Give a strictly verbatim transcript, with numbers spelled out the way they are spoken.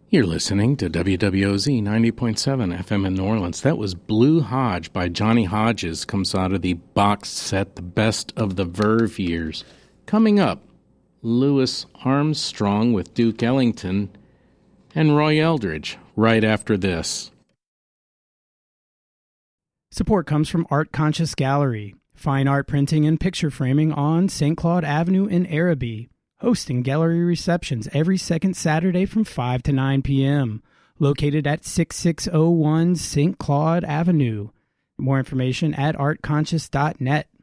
You're listening to W W O Z ninety point seven F M in New Orleans. That was Blue Hodge by Johnny Hodges. Comes out of the box set The Best of the Verve Years. Coming up, Louis Armstrong with Duke Ellington and Roy Eldridge right after this. Support comes from Art Conscious Gallery, fine art printing and picture framing on Saint Claude Avenue in Araby. Hosting gallery receptions every second Saturday from five to nine p.m. Located at sixty-six oh one Saint Claude Avenue. More information at art conscious dot net.